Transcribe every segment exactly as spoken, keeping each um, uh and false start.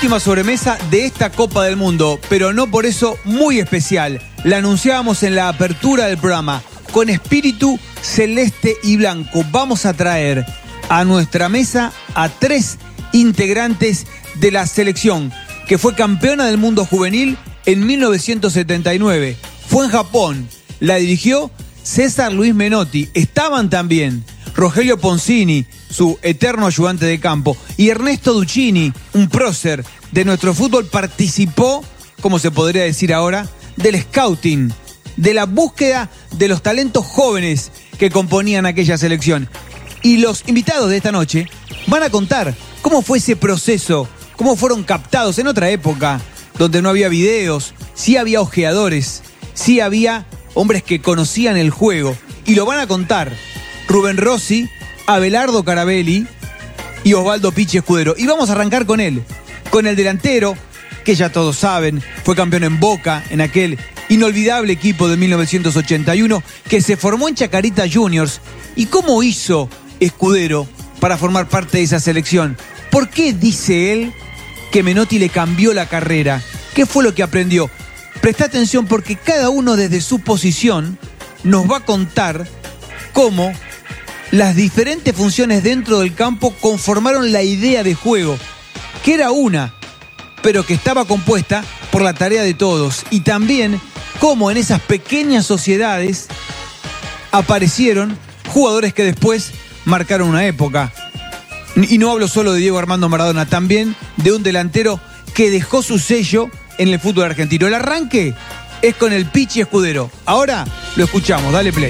última sobremesa de esta Copa del Mundo, pero no por eso muy especial. La anunciábamos en la apertura del programa. Con espíritu celeste y blanco vamos a traer a nuestra mesa a tres integrantes de la selección que fue campeona del mundo juvenil en mil novecientos setenta y nueve. Fue en Japón. La dirigió César Luis Menotti. Estaban también Rogelio Poncini, su eterno ayudante de campo, y Ernesto Duccini, un prócer de nuestro fútbol, participó, como se podría decir ahora, del scouting, de la búsqueda de los talentos jóvenes que componían aquella selección. Y los invitados de esta noche van a contar cómo fue ese proceso, cómo fueron captados en otra época, donde no había videos, sí había ojeadores, sí había hombres que conocían el juego, y lo van a contar Rubén Rossi, Abelardo Carabelli y Osvaldo Pichi Escudero. Y vamos a arrancar con él, con el delantero, que ya todos saben, fue campeón en Boca, en aquel inolvidable equipo de mil novecientos ochenta y uno, que se formó en Chacarita Juniors. ¿Y cómo hizo Escudero para formar parte de esa selección? ¿Por qué dice él que Menotti le cambió la carrera? ¿Qué fue lo que aprendió? Presta atención, porque cada uno desde su posición nos va a contar cómo las diferentes funciones dentro del campo conformaron la idea de juego, que era una, pero que estaba compuesta por la tarea de todos. Y también cómo en esas pequeñas sociedades aparecieron jugadores que después marcaron una época. Y no hablo solo de Diego Armando Maradona, también de un delantero que dejó su sello en el fútbol argentino. El arranque es con el Pichi Escudero. Ahora lo escuchamos, dale play.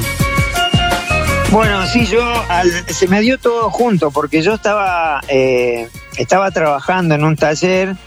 Bueno, sí, yo al, se me dio todo junto, porque yo estaba eh, estaba trabajando en un taller,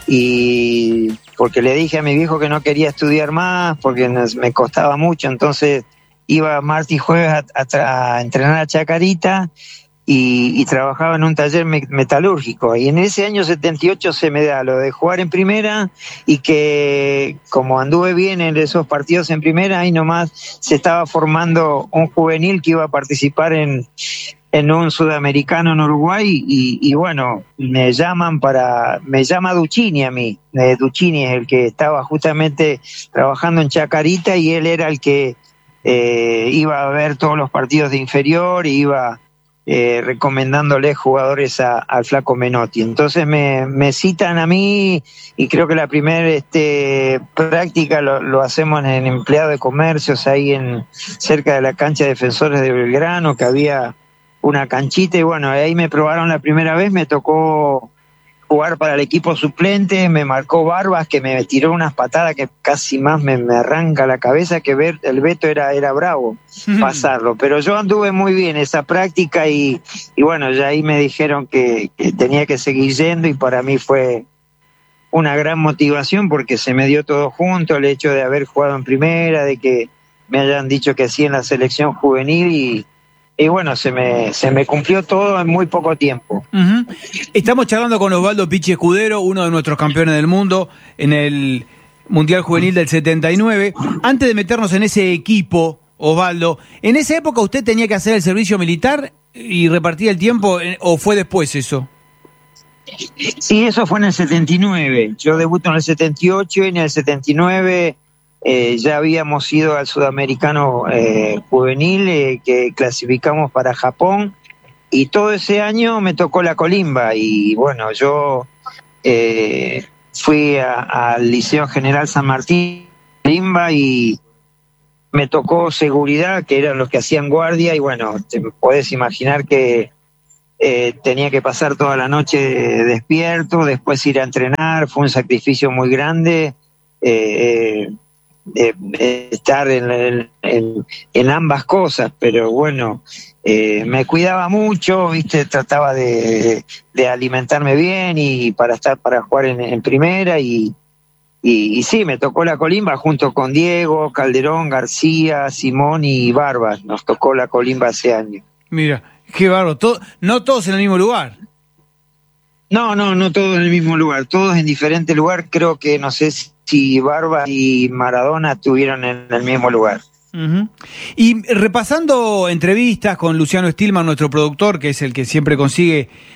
y porque le dije a mi viejo que no quería estudiar más porque me costaba mucho. Entonces iba martes y jueves a, a, a entrenar a Chacarita y, y trabajaba en un taller me, metalúrgico. Y en ese año setenta y ocho se me da lo de jugar en primera, y que como anduve bien en esos partidos en primera, ahí nomás se estaba formando un juvenil que iba a participar en, en un sudamericano en Uruguay. Y, y bueno, me llaman para, me llama Duccini a mí. Eh, Duccini es el que estaba justamente trabajando en Chacarita, y él era el que eh, iba a ver todos los partidos de inferior y iba Eh, recomendándole jugadores a, al flaco Menotti. Entonces me, me citan a mí, y creo que la primera este, práctica lo, lo hacemos en el empleado de comercios, ahí en cerca de la cancha de Defensores de Belgrano, que había una canchita, y bueno, ahí me probaron la primera vez. Me tocó jugar para el equipo suplente, me marcó Barbas, que me tiró unas patadas que casi más me, me arranca la cabeza, que ver el Beto era, era bravo pasarlo, pero yo anduve muy bien esa práctica, y, y bueno, ya ahí me dijeron que, que tenía que seguir yendo, y para mí fue una gran motivación, porque se me dio todo junto, el hecho de haber jugado en primera, de que me hayan dicho que sí en la selección juvenil, y Y bueno, se me, se me cumplió todo en muy poco tiempo. Uh-huh. Estamos charlando con Osvaldo Pichi Escudero, uno de nuestros campeones del mundo en el Mundial Juvenil del setenta y nueve. Antes de meternos en ese equipo, Osvaldo, ¿en esa época usted tenía que hacer el servicio militar y repartir el tiempo, o fue después eso? Sí, eso fue en el setenta y nueve. Yo debuto en el setenta y ocho, y en el setenta y nueve... Eh, ya habíamos ido al sudamericano eh, juvenil, eh, que clasificamos para Japón, y todo ese año me tocó la colimba. Y bueno, yo eh, fui al Liceo General San Martín, colimba, y me tocó seguridad, que eran los que hacían guardia, y bueno, te podés imaginar que eh, tenía que pasar toda la noche despierto, después ir a entrenar. Fue un sacrificio muy grande, eh, De, de estar en, en, en ambas cosas, pero bueno, eh, me cuidaba mucho, viste, trataba de, de alimentarme bien, y para estar para jugar en, en primera, y, y, y sí, me tocó la colimba junto con Diego, Calderón, García, Simón y Barbas. Nos tocó la colimba ese año. Mira, qué bárbaro. Todo, no todos en el mismo lugar. No, no, no todos en el mismo lugar, todos en diferente lugar. Creo que no sé si si Barba y Maradona estuvieron en el mismo lugar. Uh-huh. Y repasando entrevistas con Luciano Stillman, nuestro productor, que es el que siempre consigue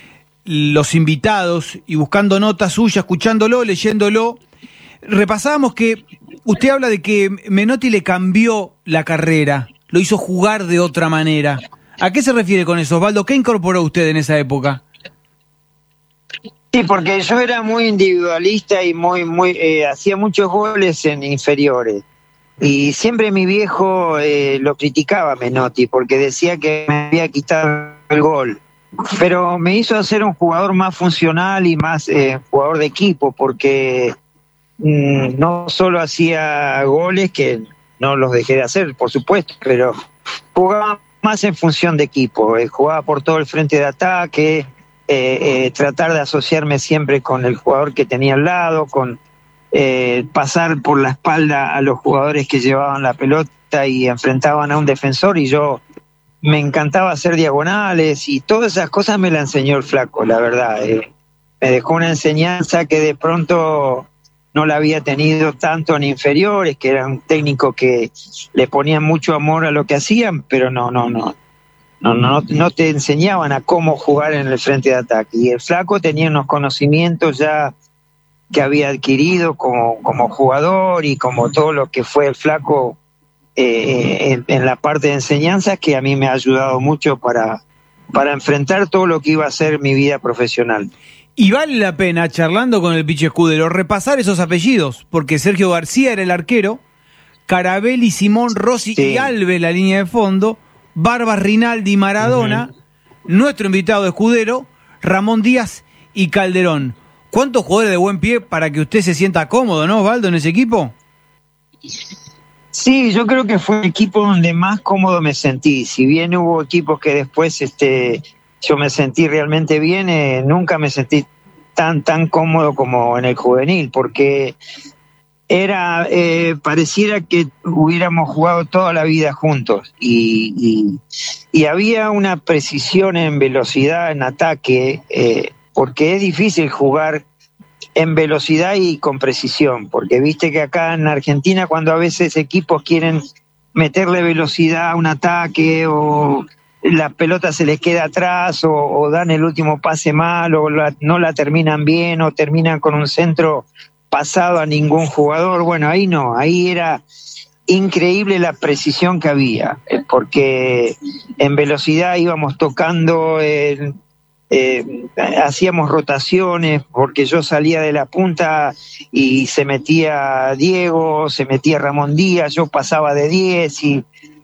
los invitados y buscando notas suyas, escuchándolo, leyéndolo, repasábamos que usted habla de que Menotti le cambió la carrera, lo hizo jugar de otra manera. ¿A qué se refiere con eso, Osvaldo? ¿Qué incorporó usted en esa época? Sí, porque yo era muy individualista y muy, muy eh, hacía muchos goles en inferiores. Y siempre mi viejo eh, lo criticaba a Menotti porque decía que me había quitado el gol. Pero me hizo ser un jugador más funcional y más eh, jugador de equipo, porque mmm, no solo hacía goles, que no los dejé de hacer, por supuesto, pero jugaba más en función de equipo, eh, jugaba por todo el frente de ataque, eh, eh, tratar de asociarme siempre con el jugador que tenía al lado, con eh, pasar por la espalda a los jugadores que llevaban la pelota y enfrentaban a un defensor, y yo me encantaba hacer diagonales y todas esas cosas me la enseñó el Flaco, la verdad. Eh, me dejó una enseñanza que de pronto no la había tenido tanto en inferiores, que era un técnico que le ponía mucho amor a lo que hacían, pero no, no, no, no, no, no te enseñaban a cómo jugar en el frente de ataque. Y el Flaco tenía unos conocimientos ya que había adquirido como, como jugador y como todo lo que fue el Flaco eh, en, en la parte de enseñanza, que a mí me ha ayudado mucho para, para enfrentar todo lo que iba a ser mi vida profesional. Y vale la pena, charlando con el Pichi Escudero, repasar esos apellidos, porque Sergio García era el arquero, Carabelli, Simón, Rossi sí. y Alves la línea de fondo, Barbas, Rinaldi, Maradona, uh-huh. nuestro invitado Escudero, Ramón Díaz y Calderón. ¿Cuántos jugadores de buen pie para que usted se sienta cómodo, no, Osvaldo, en ese equipo? Sí, yo creo que fue el equipo donde más cómodo me sentí. Si bien hubo equipos que después este, yo me sentí realmente bien, eh, nunca me sentí tan tan cómodo como en el juvenil, porque era eh, pareciera que hubiéramos jugado toda la vida juntos y, y, y había una precisión en velocidad, en ataque, eh, porque es difícil jugar en velocidad y con precisión, porque viste que acá en Argentina, cuando a veces equipos quieren meterle velocidad a un ataque o la pelota se les queda atrás o, o dan el último pase mal o la, no la terminan bien o terminan con un centro pasado a ningún jugador, bueno, ahí no, ahí era increíble la precisión que había, porque en velocidad íbamos tocando el Eh, hacíamos rotaciones, porque yo salía de la punta y se metía Diego, se metía Ramón Díaz, yo pasaba de diez, y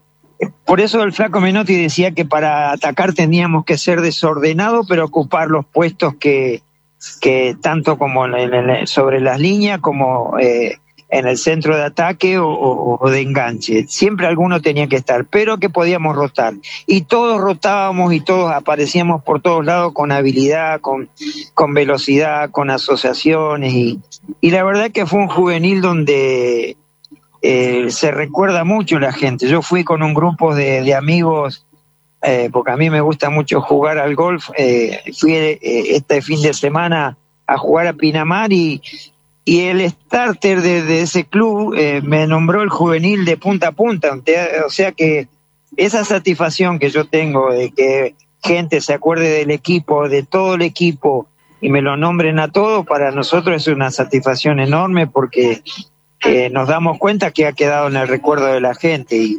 por eso el Flaco Menotti decía que para atacar teníamos que ser desordenados, pero ocupar los puestos que, que tanto como en el, sobre las líneas como eh, en el centro de ataque o, o, o de enganche. Siempre alguno tenía que estar, pero que podíamos rotar. Y todos rotábamos y todos aparecíamos por todos lados con habilidad, con, con velocidad, con asociaciones. Y, y la verdad que fue un juvenil donde eh, se recuerda mucho la gente. Yo fui con un grupo de, de amigos, eh, porque a mí me gusta mucho jugar al golf. Eh, fui eh, este fin de semana a jugar a Pinamar y Y el starter de, de ese club eh, me nombró el juvenil de punta a punta. O sea que esa satisfacción que yo tengo de que gente se acuerde del equipo, de todo el equipo, y me lo nombren a todos, para nosotros es una satisfacción enorme, porque eh, nos damos cuenta que ha quedado en el recuerdo de la gente. Y,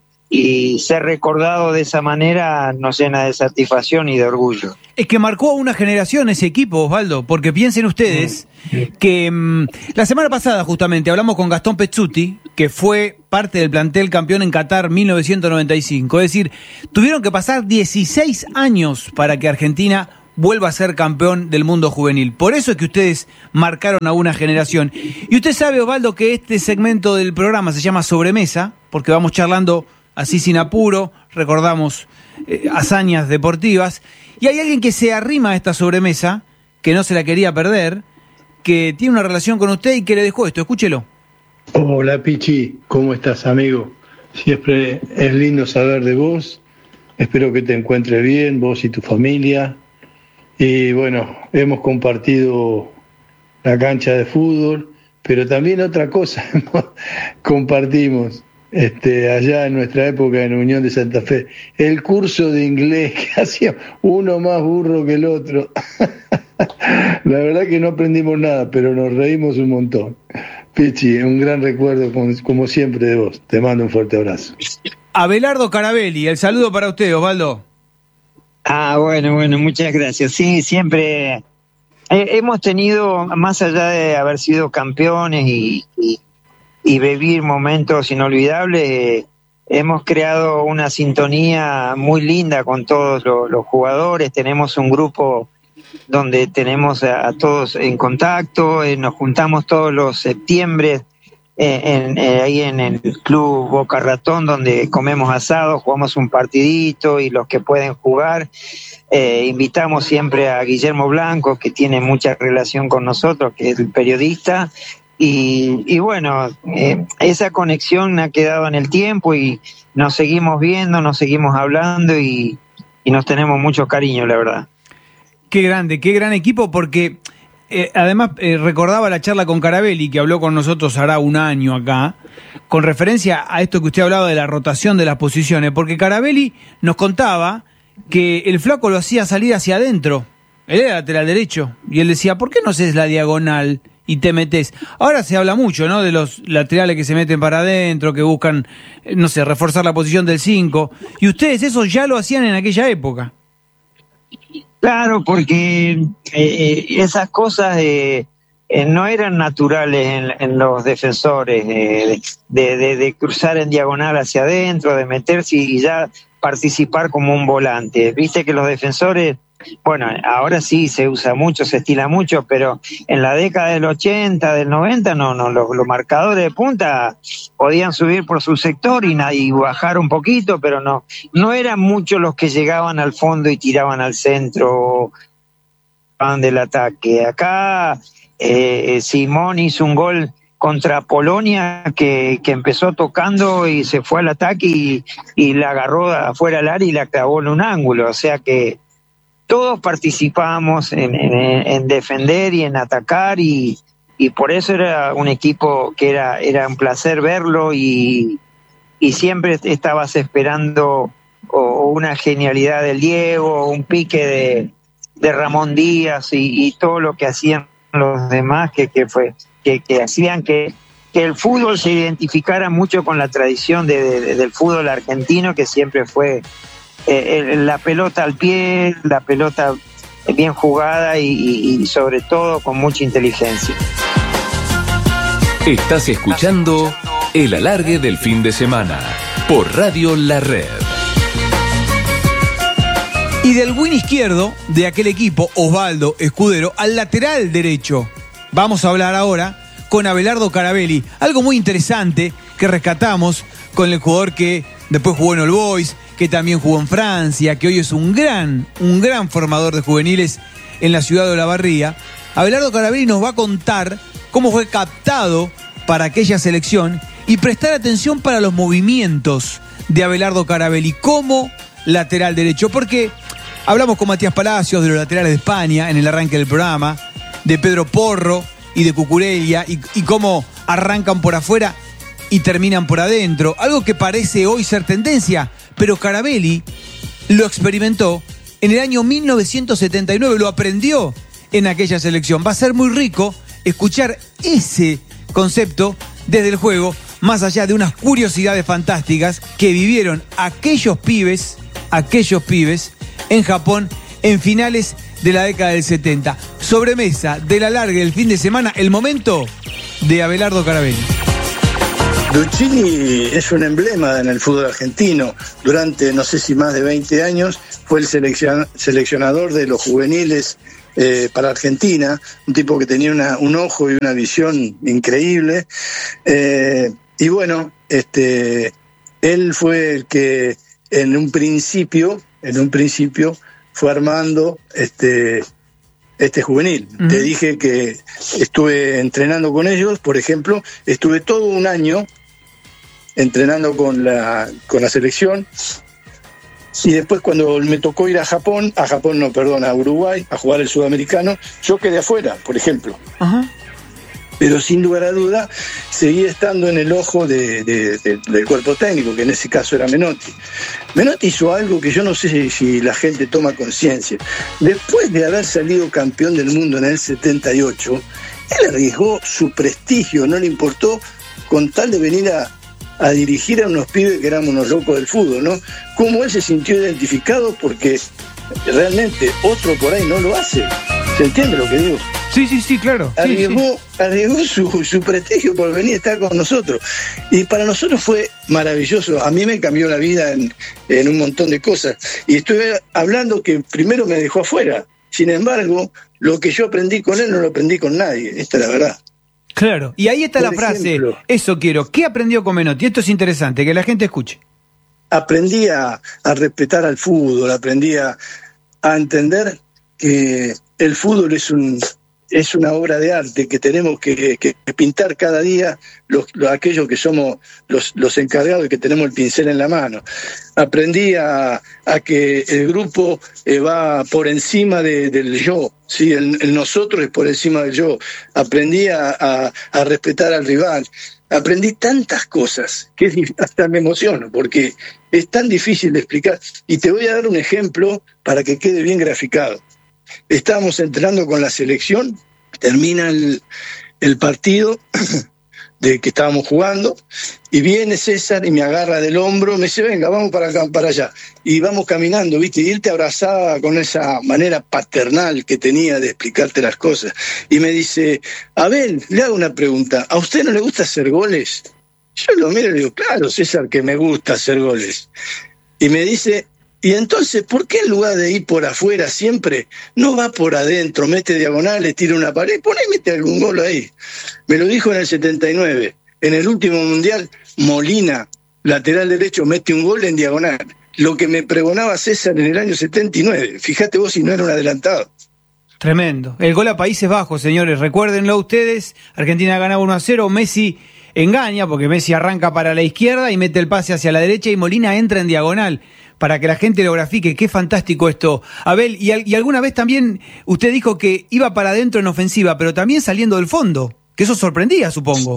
y ser recordado de esa manera nos llena de satisfacción y de orgullo. Es que marcó a una generación ese equipo, Osvaldo, porque piensen ustedes que mmm, la semana pasada justamente hablamos con Gastón Pezzuti, que fue parte del plantel campeón en Qatar mil novecientos noventa y cinco, es decir, tuvieron que pasar dieciséis años para que Argentina vuelva a ser campeón del mundo juvenil. Por eso es que ustedes marcaron a una generación. Y usted sabe, Osvaldo, que este segmento del programa se llama Sobremesa, porque vamos charlando así sin apuro, recordamos eh, hazañas deportivas, y hay alguien que se arrima a esta sobremesa, que no se la quería perder, que tiene una relación con usted y que le dejó esto. Escúchelo. Hola Pichi, ¿cómo estás, amigo? Siempre es lindo saber de vos, espero que te encuentres bien, vos y tu familia. Y bueno, hemos compartido la cancha de fútbol, pero también otra cosa compartimos. este, allá en nuestra época en Unión de Santa Fe. El curso de inglés que hacía uno más burro que el otro. La verdad que no aprendimos nada, pero nos reímos un montón. Pichi, un gran recuerdo como siempre de vos. Te mando un fuerte abrazo. Abelardo Carabelli, el saludo para usted, Osvaldo. Ah, bueno, bueno, muchas gracias. Sí, siempre eh, hemos tenido, más allá de haber sido campeones y, y, y vivir momentos inolvidables, eh, hemos creado una sintonía muy linda con todos los, los jugadores. Tenemos un grupo donde tenemos a, a todos en contacto, eh, nos juntamos todos los septiembre eh, en, eh, ahí en el Club Boca Ratón, donde comemos asado, jugamos un partidito y los que pueden jugar, eh, invitamos siempre a Guillermo Blanco, que tiene mucha relación con nosotros, que es el periodista, y, y bueno, eh, esa conexión ha quedado en el tiempo y nos seguimos viendo, nos seguimos hablando y, y nos tenemos mucho cariño, la verdad. Qué grande, qué gran equipo, porque eh, además eh, recordaba la charla con Carabelli, que habló con nosotros hará un año acá, con referencia a esto que usted hablaba de la rotación de las posiciones, porque Carabelli nos contaba que el flaco lo hacía salir hacia adentro, él era lateral derecho, y él decía, ¿por qué no haces la diagonal y te metes? Ahora se habla mucho, ¿no?, de los laterales que se meten para adentro, que buscan, no sé, reforzar la posición del cinco, y ustedes eso ya lo hacían en aquella época. Claro, porque eh, esas cosas eh, eh, no eran naturales en, en los defensores, eh, de, de, de cruzar en diagonal hacia adentro, de meterse y ya participar como un volante. Viste que los defensores, bueno, ahora sí se usa mucho, se estila mucho, pero en la década del ochenta, del noventa, no, no, los, los marcadores de punta podían subir por su sector y, y bajar un poquito, pero no, no eran muchos los que llegaban al fondo y tiraban al centro del ataque. Acá eh, Simón hizo un gol contra Polonia que, que empezó tocando y se fue al ataque y, y la agarró afuera del área y la clavó en un ángulo, o sea que todos participábamos en, en, en defender y en atacar y, y por eso era un equipo que era, era un placer verlo y, y siempre estabas esperando o una genialidad del Diego, un pique de, de Ramón Díaz y, y todo lo que hacían los demás que, que, fue, que, que hacían que, que el fútbol se identificara mucho con la tradición de, de, del fútbol argentino, que siempre fue Eh, la pelota al pie, la pelota bien jugada y, y, y sobre todo con mucha inteligencia. Estás escuchando El Alargue del Fin de Semana por Radio La Red. Y del win izquierdo de aquel equipo, Osvaldo Escudero, al lateral derecho. Vamos a hablar ahora con Abelardo Carabelli. Algo muy interesante que rescatamos con el jugador que después jugó en All Boys, que también jugó en Francia, que hoy es un gran, un gran formador de juveniles en la ciudad de Olavarría. Abelardo Carabelli nos va a contar cómo fue captado para aquella selección y prestar atención para los movimientos de Abelardo Carabelli como lateral derecho, porque hablamos con Matías Palacios de los laterales de España en el arranque del programa, de Pedro Porro y de Cucurella, y, y cómo arrancan por afuera y terminan por adentro, algo que parece hoy ser tendencia, pero Carabelli lo experimentó en el año mil novecientos setenta y nueve, lo aprendió en aquella selección. Va a ser muy rico escuchar ese concepto desde el juego, más allá de unas curiosidades fantásticas que vivieron aquellos pibes, aquellos pibes en Japón en finales de la década del setenta. Sobremesa del alargue del fin de semana, el momento de Abelardo Carabelli. Luchini es un emblema en el fútbol argentino. Durante no sé si más de veinte años fue el seleccion- seleccionador de los juveniles eh, para Argentina, un tipo que tenía una, un ojo y una visión increíble. Eh, y bueno, este, él fue el que en un principio, en un principio fue armando este, este juvenil. Uh-huh. Te dije que estuve entrenando con ellos, por ejemplo, estuve todo un año entrenando con la con la selección y después cuando me tocó ir a Japón, a Japón no, perdón, a Uruguay, a jugar el sudamericano, yo quedé afuera, por ejemplo. Uh-huh. pero sin lugar a duda seguía estando en el ojo de, de, de, del cuerpo técnico, que en ese caso era Menotti. Menotti hizo algo que yo no sé si, si la gente toma conciencia. Después de haber salido campeón del mundo en el setenta y ocho, él arriesgó su prestigio, no le importó, con tal de venir a, a dirigir a unos pibes que éramos unos locos del fútbol, ¿no? Cómo él se sintió identificado, porque realmente otro por ahí no lo hace. ¿Se entiende lo que digo? Sí, sí, sí, claro. Arriesgó, sí, sí. arriesgó su, su prestigio por venir a estar con nosotros. Y para nosotros fue maravilloso. A mí me cambió la vida en, en un montón de cosas. Y estoy hablando que primero me dejó afuera. Sin embargo, lo que yo aprendí con él no lo aprendí con nadie. Esta es la verdad. Claro. Y ahí está por la frase. Ejemplo, eso quiero. ¿Qué aprendió con Menotti? Esto es interesante, que la gente escuche. Aprendí a, a respetar al fútbol. Aprendí a, a entender que el fútbol es un... es una obra de arte que tenemos que, que, que pintar cada día los, los, aquellos que somos los, los encargados y que tenemos el pincel en la mano. Aprendí a, a que el grupo eh, va por encima de, del yo, ¿sí? el, el nosotros es por encima del yo. Aprendí a, a, a respetar al rival. Aprendí tantas cosas que hasta me emociono porque es tan difícil de explicar. Y te voy a dar un ejemplo para que quede bien graficado. Estábamos entrenando con la selección, termina el, el partido de que estábamos jugando, y viene César y me agarra del hombro, me dice, venga, vamos para acá, para allá. Y vamos caminando, ¿viste? Y él te abrazaba con esa manera paternal que tenía de explicarte las cosas. Y me dice, Abel, le hago una pregunta, ¿a usted no le gusta hacer goles? Yo lo miro y le digo, claro, César, que me gusta hacer goles. Y me dice... Y entonces, ¿por qué en lugar de ir por afuera siempre, no va por adentro, mete diagonales, tira una pared, pone y mete algún gol ahí? Me lo dijo en el setenta y nueve. En el último mundial, Molina, lateral derecho, mete un gol en diagonal. Lo que me pregonaba César en el año setenta y nueve. Fíjate vos si no era un adelantado. Tremendo. El gol a Países Bajos, señores. Recuérdenlo ustedes. Argentina ganaba uno a cero. Messi engaña porque Messi arranca para la izquierda y mete el pase hacia la derecha y Molina entra en diagonal. Para que la gente lo grafique, qué fantástico esto. Abel, y, y alguna vez también usted dijo que iba para adentro en ofensiva, pero también saliendo del fondo, que eso sorprendía, supongo.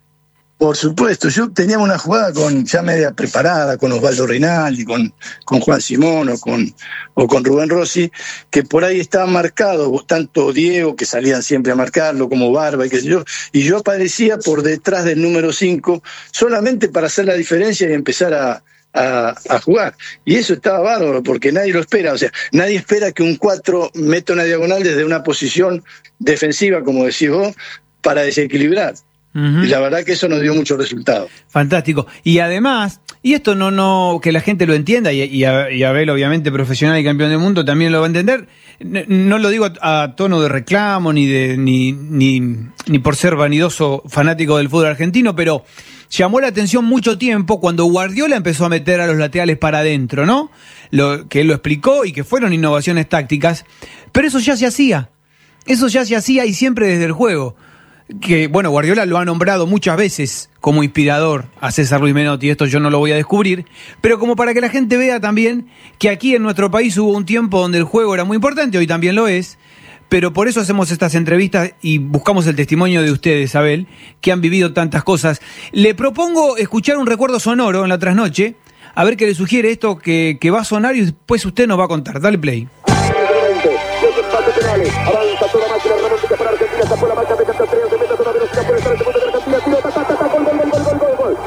Por supuesto, yo tenía una jugada con ya media preparada, con Osvaldo Rinaldi, con, con Juan Simón o con, o con Rubén Rossi, que por ahí estaba marcado, tanto Diego, que salían siempre a marcarlo, como Barba y qué sé yo, y yo aparecía por detrás del número cinco, solamente para hacer la diferencia y empezar a... A, a jugar, y eso estaba bárbaro porque nadie lo espera, o sea, nadie espera que un cuatro meta una diagonal desde una posición defensiva, como decís vos, para desequilibrar. Uh-huh. Y la verdad que eso nos dio muchos resultados. Fantástico. Y además, y esto no, no, que la gente lo entienda, y, y, a, y Abel, obviamente, profesional y campeón del mundo, también lo va a entender. No, no lo digo a, a tono de reclamo, ni de, ni, ni, ni por ser vanidoso fanático del fútbol argentino, pero llamó la atención mucho tiempo cuando Guardiola empezó a meter a los laterales para adentro, ¿no? Lo, que él lo explicó y que fueron innovaciones tácticas, pero eso ya se hacía. Eso ya se hacía y siempre desde el juego. Que, bueno, Guardiola lo ha nombrado muchas veces como inspirador a César Luis Menotti, esto yo no lo voy a descubrir, pero como para que la gente vea también que aquí en nuestro país hubo un tiempo donde el juego era muy importante, hoy también lo es, pero por eso hacemos estas entrevistas y buscamos el testimonio de ustedes, Abel, que han vivido tantas cosas. Le propongo escuchar un recuerdo sonoro en la trasnoche, a ver qué le sugiere esto que, que va a sonar y después usted nos va a contar. Dale play. Avanza toda máquina romántica para Argentina, tapó la marca de Cantastreo, se mete a toda velocidad por el segundo de Argentina, tiro, ta, ta, ta, ta, gol, gol, gol, gol, gol, gol, gol.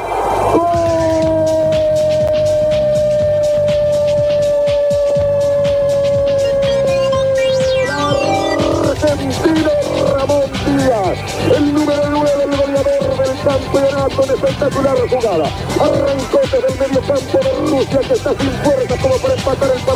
Argentino Ramón Díaz, el número nueve, el goleador del campeonato, en espectacular jugada. Arrancó desde el medio campo de Rusia, que está sin fuerza como para empatar el partido.